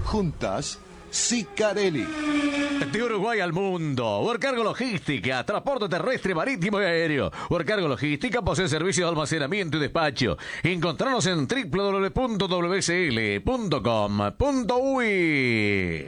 Juntas, Sicarelli. De Uruguay al mundo. Urcargo Logística, transporte terrestre, marítimo y aéreo. Urcargo Logística posee servicio de almacenamiento y despacho. Encontranos en www.wcl.com.uy.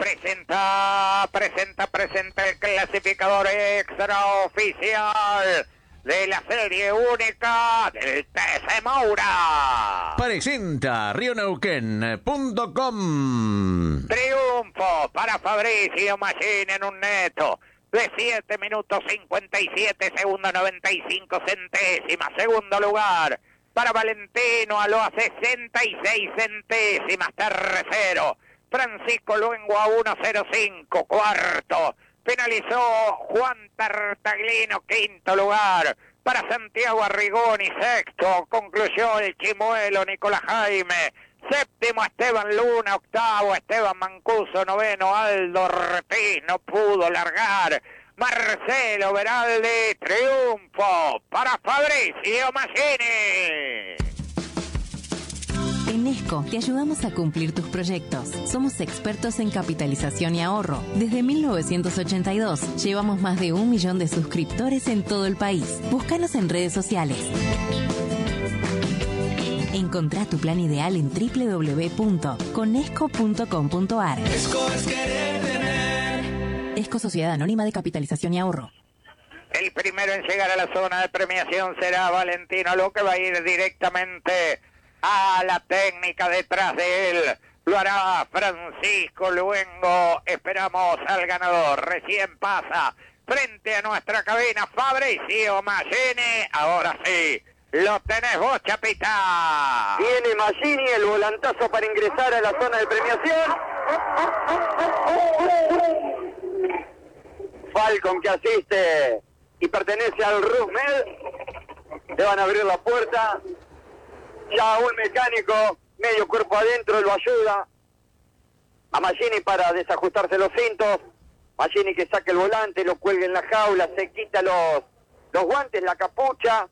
Presenta el clasificador extraoficial de la serie única del TC Moura. Presenta rioneuquén.com. Triunfo para Fabricio Machín en un neto de 7 minutos 57 segundos 95 centésimas. Segundo lugar para Valentino Aloa 66 centésimas. Tercero Francisco Luengo a 1.05. Cuarto finalizó Juan Tartaglino. Quinto lugar para Santiago Arrigoni. Sexto concluyó el chimuelo Nicolás Jaime. Séptimo Esteban Luna. Octavo Esteban Mancuso. Noveno Aldo Ortiz. No pudo largar Marcelo Beraldi. Triunfo para Fabricio Machini. En Esco te ayudamos a cumplir tus proyectos. Somos expertos en capitalización y ahorro. Desde 1982 llevamos más de 1 millón de suscriptores en todo el país. Búscanos en redes sociales. Encontrá tu plan ideal en www.conesco.com.ar. Esco es querer tener. Esco Sociedad Anónima de Capitalización y Ahorro. El primero en llegar a la zona de premiación será Valentino, lo que va a ir directamente a la técnica detrás de él. Lo hará Francisco Luengo. Esperamos al ganador. Recién pasa frente a nuestra cabina Fabricio Machini. Ahora sí, lo tenés vos, Chapita. Viene Machini, el volantazo para ingresar a la zona de premiación. Falcon que asiste y pertenece al Rusmed. Le van a abrir la puerta. Ya un mecánico, medio cuerpo adentro, lo ayuda a Machini para desajustarse los cintos. Machini que saque el volante, lo cuelga en la jaula, se quita los guantes, la capucha.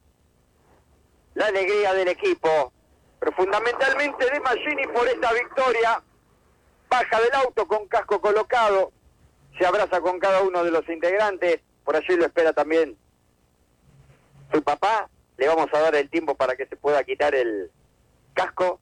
La alegría del equipo, pero fundamentalmente de Machini por esta victoria. Baja del auto con casco colocado, se abraza con cada uno de los integrantes. Por allí lo espera también su papá. Le vamos a dar el tiempo para que se pueda quitar el casco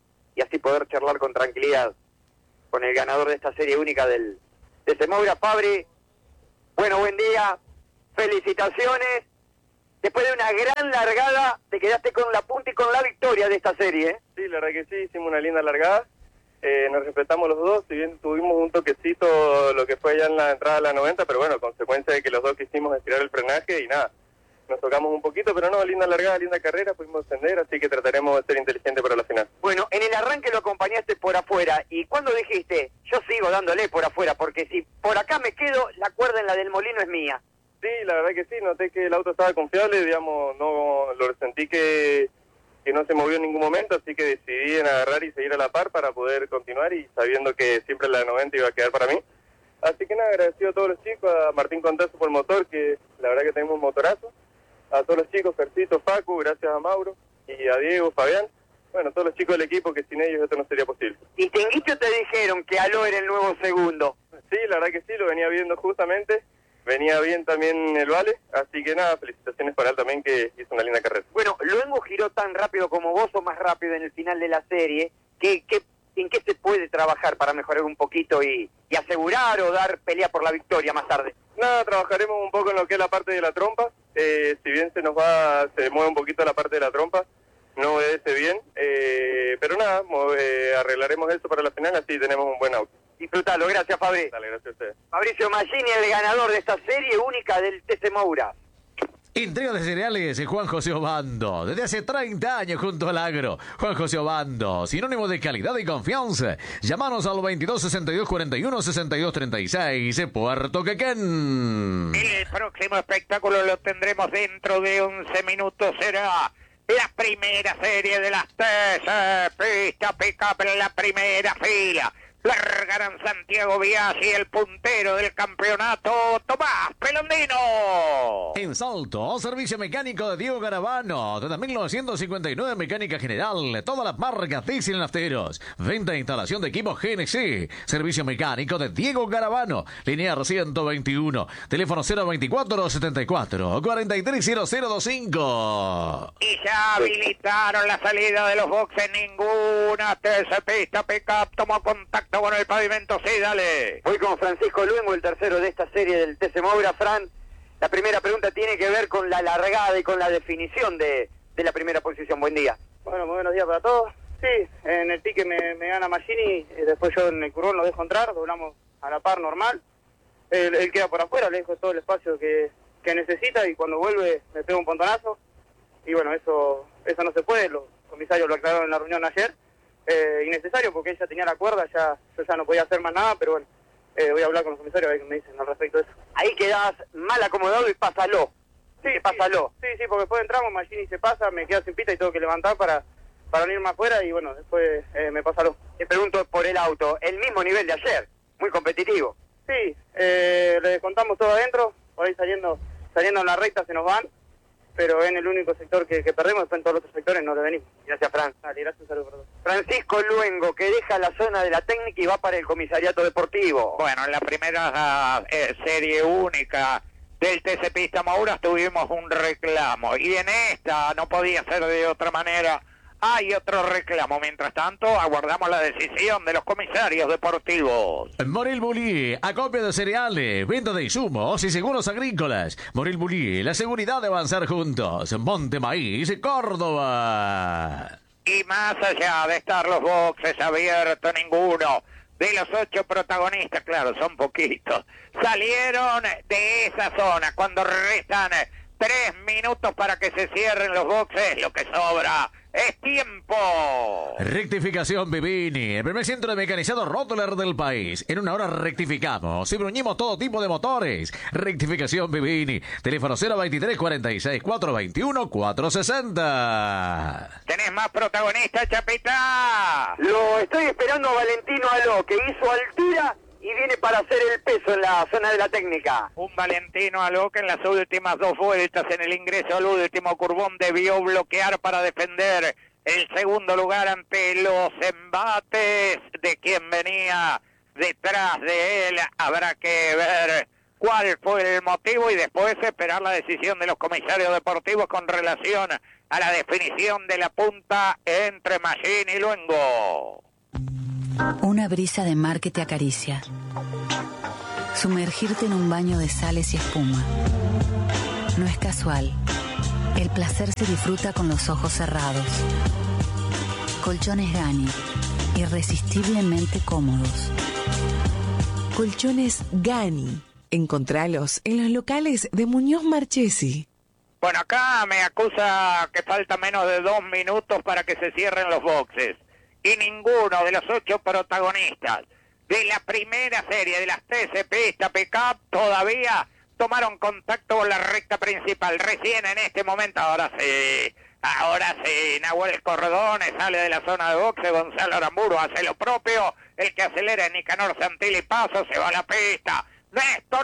y así poder charlar con tranquilidad con el ganador de esta serie única de Moura. Fabri, bueno, buen día, felicitaciones. Después de una gran largada, te quedaste con la punta y con la victoria de esta serie, ¿eh? Sí, la verdad que sí, hicimos una linda largada. Nos respetamos los dos, si bien tuvimos un toquecito lo que fue ya en la entrada a la 90, pero bueno, consecuencia de que los dos quisimos estirar el frenaje y nada, nos tocamos un poquito, pero no, linda largada, linda carrera, pudimos ascender, así que trataremos de ser inteligentes para la final. Bueno, en el arranque lo acompañaste por afuera, y cuando dijiste, yo sigo dándole por afuera, porque si por acá me quedo, la cuerda en la del molino es mía. Sí, la verdad que sí, noté que el auto estaba confiable, digamos, no lo sentí que no se movió en ningún momento, así que decidí en agarrar y seguir a la par para poder continuar y sabiendo que siempre la 90 iba a quedar para mí. Así que nada, agradecido a todos los chicos, a Martín Contazo por el motor, que la verdad que tenemos un motorazo, a todos los chicos, Fercito, Facu, gracias a Mauro, y a Diego, Fabián, bueno, todos los chicos del equipo que sin ellos esto no sería posible. ¿Y Tinguito te dijeron que Aló era el nuevo segundo? Sí, la verdad que sí, lo venía viendo justamente. Venía bien también el Vale, así que nada, felicitaciones para él también que hizo una linda carrera. Bueno, Luengo giró tan rápido como vos o más rápido en el final de la serie. ¿En qué se puede trabajar para mejorar un poquito y asegurar o dar pelea por la victoria más tarde? Nada, trabajaremos un poco en lo que es la parte de la trompa. Si bien se mueve un poquito la parte de la trompa, no obedece bien. Pero nada, arreglaremos eso para la final, así tenemos un buen auto. Disfrutalo, gracias Fabri. Dale, gracias a ustedes. Fabricio Machini, el ganador de esta serie única del TC Moura. Entrega de cereales, Juan José Obando. Desde hace 30 años junto al agro. Juan José Obando, sinónimo de calidad y confianza. Llámanos al 22 62 41 62 36, Puerto Quequén. El próximo espectáculo lo tendremos dentro de 11 minutos. Será la primera serie de las TC Pista Pickup en la primera fila. Largarán Santiago Biasi, el puntero del campeonato, Tomás Pelondino. En Salto, servicio mecánico de Diego Garavano. Desde 1959, mecánica general. Todas las marcas diesel y nafteros. Venta e instalación de equipos GNC. Servicio mecánico de Diego Garavano. Linear 121. Teléfono 024-74-430025. Y ya habilitaron la salida de los boxes. Ninguna TCPista Pickup tomó contacto con el pavimento. Sí, dale. Voy con Francisco Luengo, el tercero de esta serie del TC Moura. Fran, la primera pregunta tiene que ver con la largada y con la definición de la primera posición. Buen día. Bueno, muy buenos días para todos. Sí, en el pique me gana Magini, después yo en el curvón lo dejo entrar, doblamos a la par normal. Él queda por afuera, le dejo todo el espacio que necesita y cuando vuelve me pega un pontonazo. Y bueno, eso no se puede, los comisarios lo aclararon en la reunión ayer. Innecesario porque ella tenía la cuerda, yo ya no podía hacer más nada, pero bueno, voy a hablar con los comisarios a ver qué me dicen al respecto de eso. Ahí quedás mal acomodado y pásalo. Sí, pásalo. Sí, porque después entramos, Magini se pasa, me queda sin pista y tengo que levantar para no irme afuera y bueno, después me pásalo. Te pregunto por el auto, el mismo nivel de ayer, muy competitivo. Sí, le descontamos todo adentro, por ahí saliendo en la recta se nos van, pero en el único sector que perdemos, después en todos los otros sectores no le venimos. Gracias, Fran. Dale, gracias, saludos para todos. Francisco Luengo, que deja la zona de la técnica y va para el comisariato deportivo. Bueno, en la primera serie única del TC Pista Mouras tuvimos un reclamo y en esta no podía ser de otra manera. Hay otro reclamo. Mientras tanto, aguardamos la decisión de los comisarios deportivos. Morel Bulí, acopio de cereales, venta de insumos y seguros agrícolas. Morel Bulí, la seguridad de avanzar juntos. Monte Maíz, Córdoba. Y más allá de estar los boxes abiertos, ninguno de los 8 protagonistas, claro, son poquitos, salieron de esa zona cuando restan 3 minutos para que se cierren los boxes. Lo que sobra es tiempo. Rectificación Vivini, el primer centro de mecanizado Rottler del país. En una hora rectificamos y bruñimos todo tipo de motores. Rectificación Vivini, teléfono 023 46 421 460. ¿Tenés más protagonistas, Chapita? Lo estoy esperando a Valentino Aló, que hizo altura y viene para hacer el peso en la zona de la técnica. Un Valentino Aló que en las últimas 2 vueltas en el ingreso al último curvón debió bloquear para defender el segundo lugar ante los embates de quien venía detrás de él. Habrá que ver cuál fue el motivo y después esperar la decisión de los comisarios deportivos con relación a la definición de la punta entre Magini y Luengo. Una brisa de mar que te acaricia. Sumergirte en un baño de sales y espuma. No es casual. El placer se disfruta con los ojos cerrados. Colchones Gani. Irresistiblemente cómodos. Colchones Gani. Encontralos en los locales de Muñoz Marchesi. Bueno, acá me acusa que falta menos de 2 minutos para que se cierren los boxes. Y ninguno de los 8 protagonistas de la primera serie de las TC Pista Pickup todavía tomaron contacto con la recta principal. Recién en este momento, ahora sí, Nahuel Cordones sale de la zona de boxe, Gonzalo Aramburu hace lo propio, el que acelera es Nicanor Santilli Paso, se va a la pista, Néstor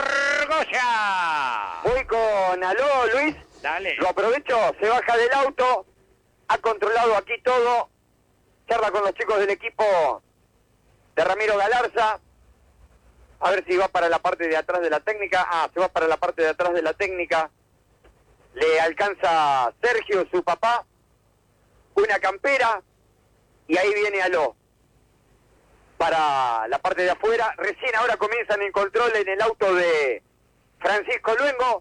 Goya. Voy con Aló, Luis. Dale. Lo aprovecho, se baja del auto, ha controlado aquí todo, charla con los chicos del equipo de Ramiro Galarza, a ver si va para la parte de atrás de la técnica. Se va para la parte de atrás de la técnica, le alcanza Sergio, su papá, una campera, y ahí viene Aló para la parte de afuera. Recién ahora comienzan el control en el auto de Francisco Luengo.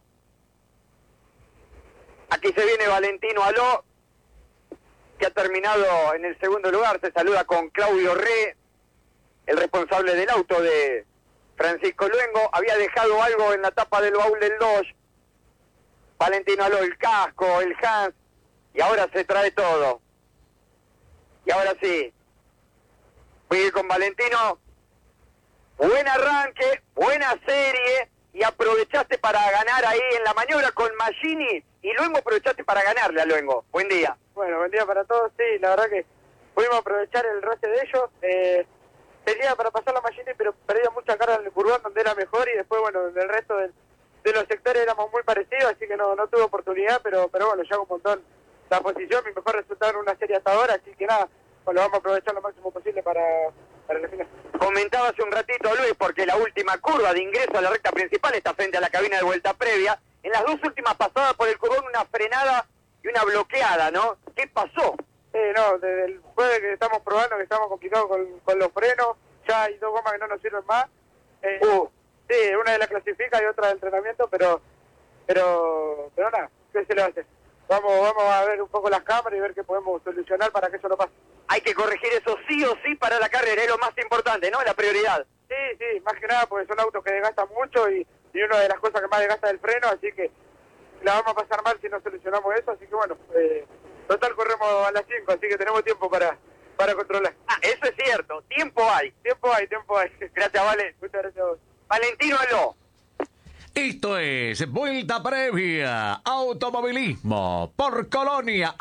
Aquí se viene Valentino Aló, que ha terminado en el segundo lugar. Se saluda con Claudio Re, el responsable del auto de Francisco Luengo. Había dejado algo en la tapa del baúl del Dodge. Valentino Aló, el casco, el Hans, y ahora se trae todo. Y ahora sí, voy a ir con Valentino. Buen arranque, buena serie, y aprovechaste para ganar ahí en la maniobra con Magini, y luego aprovechaste para ganarle a Luengo. Buen día. Bueno, buen día para todos. Sí, la verdad que pudimos aprovechar el roce de ellos. tenía para pasar la Machini, pero perdía mucha carga en el curvón donde era mejor y después, bueno, en el resto de los sectores éramos muy parecidos, así que no tuve oportunidad, pero bueno, ya un montón la posición, mi mejor resultado en una serie hasta ahora, así que nada, pues lo vamos a aprovechar lo máximo posible para la final. Comentaba hace un ratito, Luis, porque la última curva de ingreso a la recta principal está frente a la cabina de vuelta previa. En las dos últimas pasadas por el curvón, una frenada y una bloqueada, ¿no? ¿Qué pasó? No, desde el jueves que estamos probando, que estamos complicados con los frenos, ya hay dos gomas que no nos sirven más. Sí, una de las clasifica y otra de entrenamiento, pero nada, ¿qué se le va a hacer? Vamos a ver un poco las cámaras y ver qué podemos solucionar para que eso no pase. Hay que corregir eso sí o sí para la carrera, es lo más importante, ¿no? La prioridad. Sí, más que nada porque son autos que desgastan mucho y una de las cosas que más desgasta es el freno, así que la vamos a pasar mal si no solucionamos eso, así que bueno, total corremos a las 5, así que tenemos tiempo para controlar. Eso es cierto, tiempo hay. Tiempo hay. Gracias, Vale. Muchas gracias a vos. Valentino Aló. Esto es Vuelta Previa, automovilismo por Colonia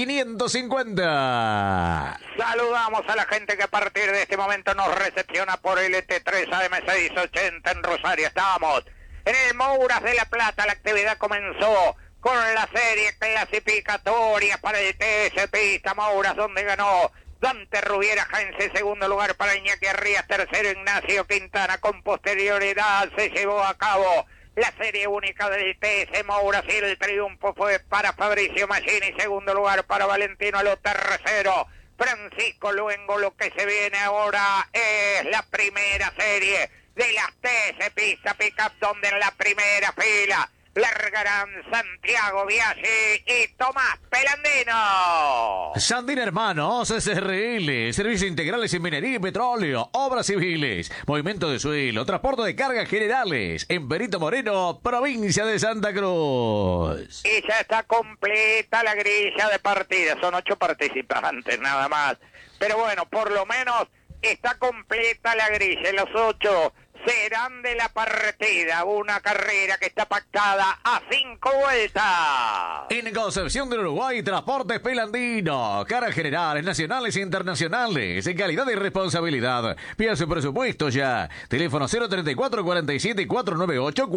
AM550. Saludamos a la gente que a partir de este momento nos recepciona por el ET3 AM680 en Rosario. Estamos en el Mouras de la Plata. La actividad comenzó con la serie clasificatoria para el TS Pista Mouras, donde ganó Dante Rubiera Heinze, segundo lugar para Iñaki Arrías, tercero Ignacio Quintana. Con posterioridad se llevó a cabo la serie única del TS Mouras y el triunfo fue para Fabricio Machini, segundo lugar para Valentino Aló, tercero Francisco Luengo. Lo que se viene ahora es la primera serie de las TS Pista Pickup, donde en la primera fila largarán Santiago Biaggi y Tomás Pelandino. Sandín Hermanos, SRL, servicios integrales en minería y petróleo, obras civiles, movimiento de suelo, transporte de cargas generales, en Perito Moreno, provincia de Santa Cruz. Y ya está completa la grilla de partida, son 8 participantes nada más, pero bueno, por lo menos está completa la grilla, los 8 serán de la partida, una carrera que está pactada a 5 vueltas. En Concepción del Uruguay, Transportes Pelandino, cargas generales, nacionales e internacionales, en calidad y responsabilidad. Pida su presupuesto ya. Teléfono 034 47 498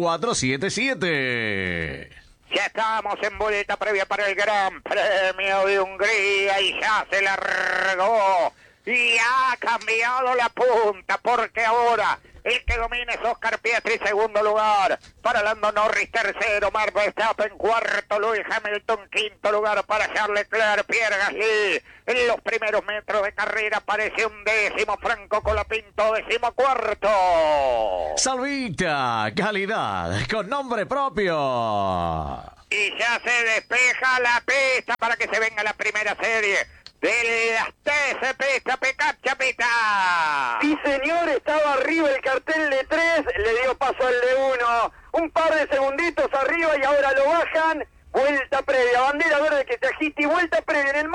477. Ya estamos en vuelta previa para el Gran Premio de Hungría y ya se largó y ha cambiado la punta, porque ahora el que domina es Oscar Piastri, segundo lugar para Lando Norris, tercero Max Verstappen, cuarto Lewis Hamilton, quinto lugar para Charles Leclerc, Pierre Gasly. En los primeros metros de carrera aparece un décimo Franco Colapinto, 14º. Salvita, calidad con nombre propio. Y ya se despeja la pista para que se venga la primera serie de las TS Pista Pickup, Chapita. Sí, señor, estaba arriba el cartel de 3, le dio paso al de 1. Un par de segunditos arriba y ahora lo bajan. Vuelta previa, bandera verde que se agita y vuelta previa en el